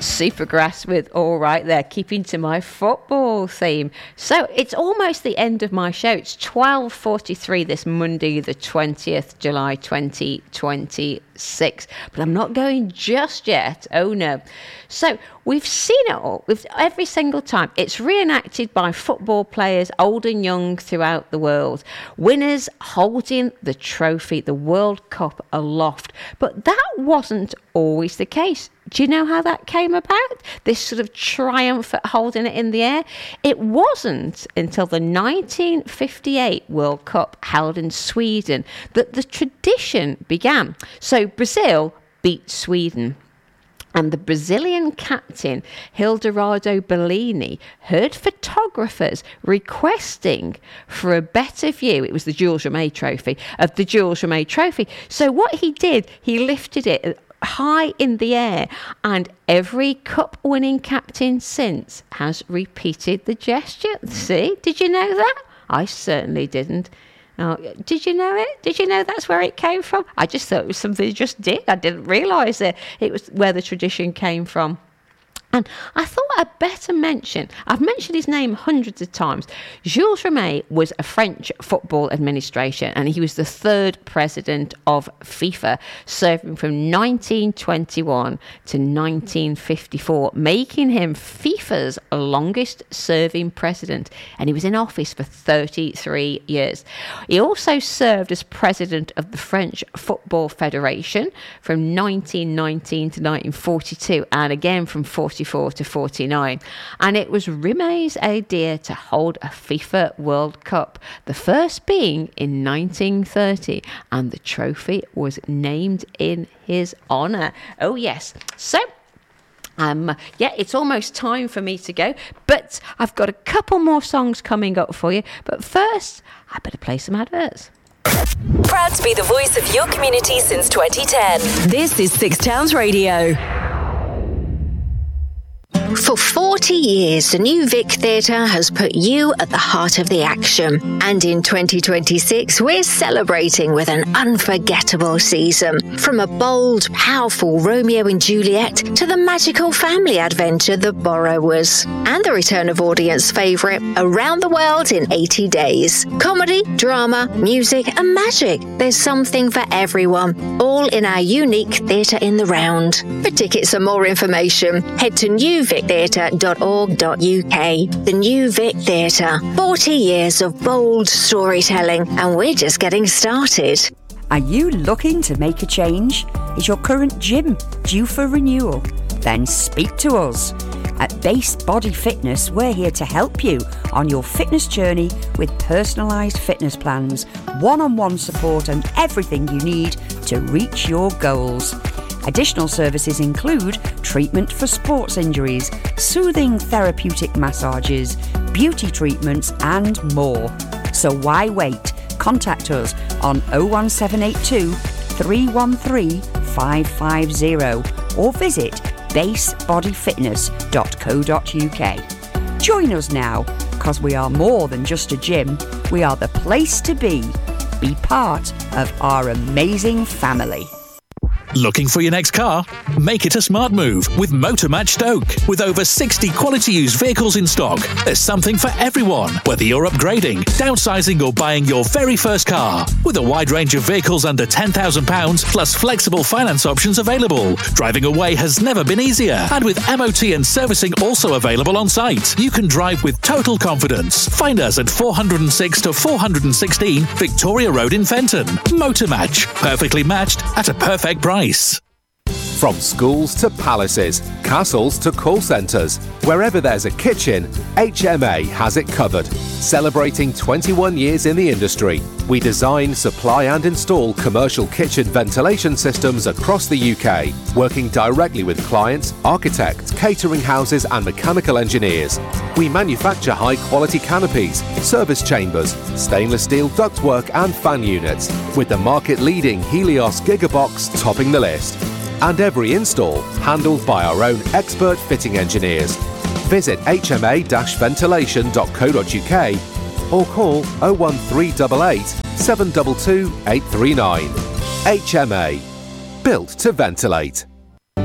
Supergrass with All Right there, keeping to my football theme. So it's almost the end of my show. It's 12:43 this Monday, the 20th July 2026. But I'm not going just yet. Oh no. So we've seen it all with every single time. It's reenacted by football players, old and young, throughout the world. Winners holding the trophy, the World Cup, aloft. But that wasn't always the case. Do you know how that came about? This sort of triumph at holding it in the air? It wasn't until the 1958 World Cup held in Sweden that the tradition began. So Brazil beat Sweden. And the Brazilian captain, Hildegardo Bellini, heard photographers requesting for a better view. It was the Jules Rimet Trophy, of the Jules Rimet Trophy. So what he did, he lifted it high in the air, and every cup-winning captain since has repeated the gesture. See? Did you know that? I certainly didn't. Oh, did you know it? Did you know that's where it came from? I just thought it was something they just did. I didn't realise it was where the tradition came from. And I thought I'd better mention, I've mentioned his name hundreds of times. Jules Rimet was a French football administrator, and he was the third president of FIFA, serving from 1921 to 1954, making him FIFA's longest serving president. And he was in office for 33 years. He also served as president of the French Football Federation from 1919 to 1942, and again from 44 to 49. And it was Rimet's idea to hold a FIFA World Cup, the first being in 1930, and the trophy was named in his honour. Oh yes. So it's almost time for me to go, but I've got a couple more songs coming up for you. But first, I better play some adverts. Proud to be the voice of your community since 2010. This is Six Towns Radio. For 40 years, the New Vic Theatre has put you at the heart of the action. And in 2026, we're celebrating with an unforgettable season. From a bold, powerful Romeo and Juliet to the magical family adventure The Borrowers. And the return of audience favourite, Around the World in 80 Days. Comedy, drama, music and magic. There's something for everyone, all in our unique Theatre in the Round. For tickets and more information, head to newvictheatre.org.uk. The New Vic Theatre. 40 years of bold storytelling, and we're just getting started. Are you looking to make a change? Is your current gym due for renewal? Then speak to us. At Base Body Fitness, we're here to help you on your fitness journey with personalised fitness plans, one-on-one support and everything you need to reach your goals. Additional services include treatment for sports injuries, soothing therapeutic massages, beauty treatments and more. So why wait? Contact us on 01782 313 550 or visit basebodyfitness.co.uk. Join us now, because we are more than just a gym. We are the place to be. Be part of our amazing family. Looking for your next car? Make it a smart move with Motormatch Stoke. With over 60 quality used vehicles in stock, there's something for everyone, whether you're upgrading, downsizing or buying your very first car. With a wide range of vehicles under £10,000 plus flexible finance options available, driving away has never been easier. And with MOT and servicing also available on site, you can drive with total confidence. Find us at 406 to 416 Victoria Road in Fenton. Motormatch, perfectly matched at a perfect price. From schools to palaces, castles to call centres, wherever there's a kitchen, HMA has it covered. Celebrating 21 years in the industry, we design, supply and install commercial kitchen ventilation systems across the UK, working directly with clients, architects, catering houses and mechanical engineers. We manufacture high-quality canopies, service chambers, stainless steel ductwork and fan units, with the market-leading Helios Gigabox topping the list. And every install handled by our own expert fitting engineers. Visit hma-ventilation.co.uk or call 01388 722 839. HMA. Built to ventilate.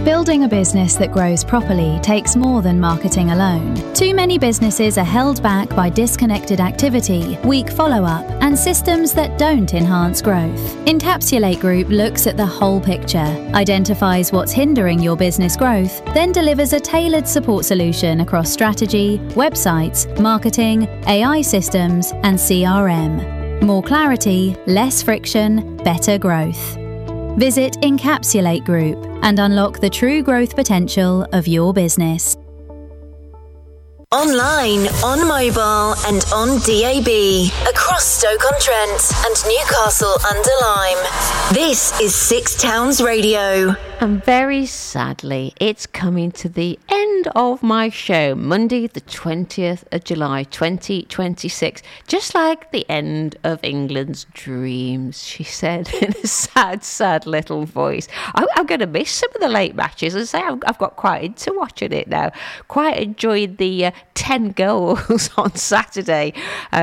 Building a business that grows properly takes more than marketing alone. Too many businesses are held back by disconnected activity, weak follow-up, and systems that don't enhance growth. Encapsulate Group looks at the whole picture, identifies what's hindering your business growth, then delivers a tailored support solution across strategy, websites, marketing, AI systems, and CRM. More clarity, less friction, better growth. Visit Encapsulate Group and unlock the true growth potential of your business. Online, on mobile and on DAB. Across Stoke-on-Trent and Newcastle under Lyme. This is Six Towns Radio. And very sadly, it's coming to the end of my show, Monday the 20th of July 2026. Just like the end of England's dreams, she said in a sad, sad little voice. I'm going to miss some of the late matches. As I say, I've got quite into watching it now. Quite enjoyed the 10 goals on Saturday.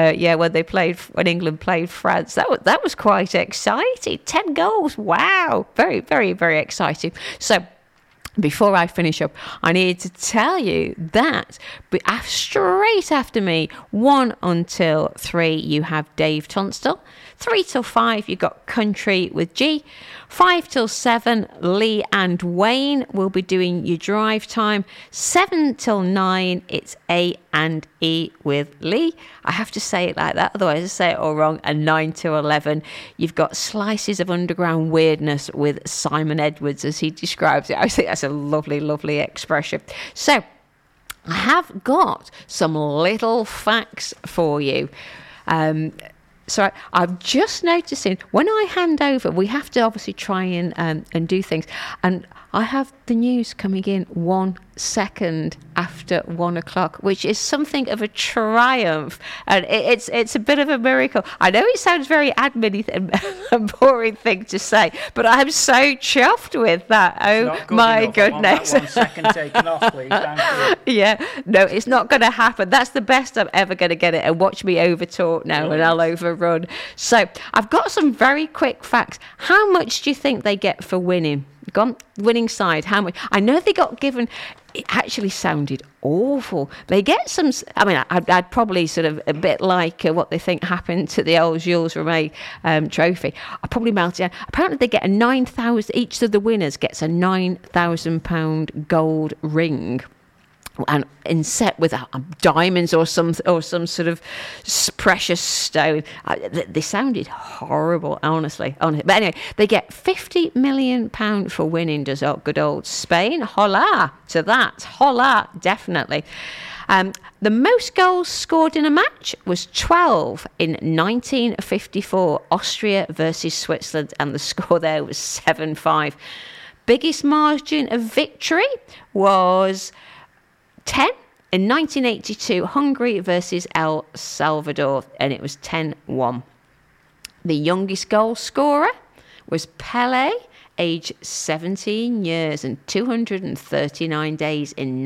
When England played France. That was quite exciting. 10 goals. Wow. Very, very, very exciting. So before I finish up, I need to tell you that straight after me, 1 until 3, you have Dave Tunstall. 3 till 5, you've got Country with G. 5 till 7, Lee and Wayne will be doing your drive time. 7 till 9, it's A and E with Lee. I have to say it like that, otherwise I say it all wrong. And 9 till 11, you've got Slices of Underground Weirdness with Simon Edwards, as he describes it. I think that's a lovely, lovely expression. So I have got some little facts for you. So I'm just noticing when I hand over, we have to obviously try and do things. And I have the news coming in 1 second after 1 o'clock, which is something of a triumph. And it's a bit of a miracle. I know it sounds very admin and boring thing to say, but I'm so chuffed with that. Oh, my goodness. I want that 1 second taken off, please. Thank you. Yeah, no, it's not going to happen. That's the best I'm ever going to get it. And watch me over talk now and I'll overrun. So I've got some very quick facts. How much do you think they get for winning? Gone winning side, how much? I know they got given. It actually sounded awful. They get some. I mean, I'd probably sort of a bit like what they think happened to the old Jules Rimet trophy. I probably melted down. Apparently, they get a 9,000. Each of the winners gets a £9,000 gold ring. And inset with diamonds or some sort of precious stone. They sounded horrible, honestly. But anyway, they get £50 million for winning. Does good old Spain? Holla to that! Holla, definitely. The most goals scored in a match was 12 in 1954, Austria versus Switzerland, and the score there was 7-5. Biggest margin of victory was 10 in 1982, Hungary versus El Salvador, and it was 10-1. The youngest goal scorer was Pelé, aged 17 years and 239 days in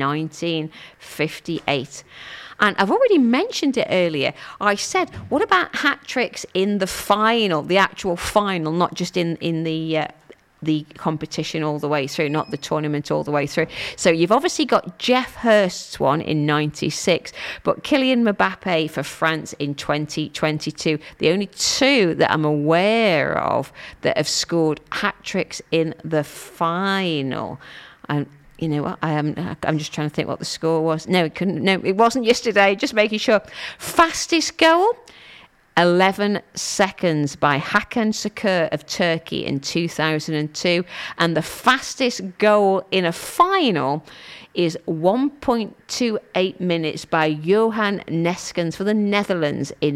1958. And I've already mentioned it earlier. I said, what about hat-tricks in the final, the actual final, not just in the competition all the way through, not the tournament all the way through. So you've obviously got Jeff Hurst's one in 96, but Kylian Mbappe for France in 2022. The only two that I'm aware of that have scored hat-tricks in the final. And you know what? I'm just trying to think what the score was. No, it wasn't yesterday. Just making sure. Fastest goal, 11 seconds by Hakan Şükür of Turkey in 2002. And the fastest goal in a final is 1.28 minutes by Johan Neskens for the Netherlands in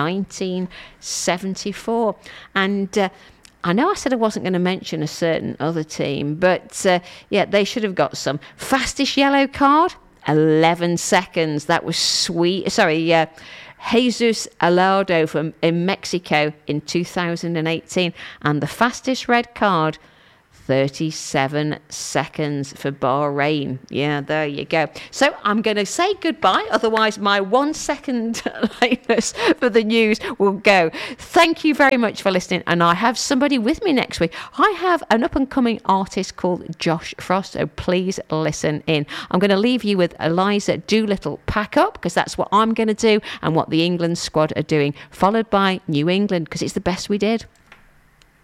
1974. And I know I said I wasn't going to mention a certain other team, but they should have got some. Fastest yellow card, 11 seconds. That was sweet. Jesus Alado in Mexico in 2018. And the fastest red card, 37 seconds for Bahrain. Yeah, there you go. So I'm going to say goodbye, otherwise my 1 second lateness for the news will go. Thank you very much for listening, and I have somebody with me next week. I have an up-and-coming artist called Josh Frost, so please listen in. I'm going to leave you with Eliza Doolittle, Pack Up, because that's what I'm going to do and what the England squad are doing, followed by New England, because it's the best we did.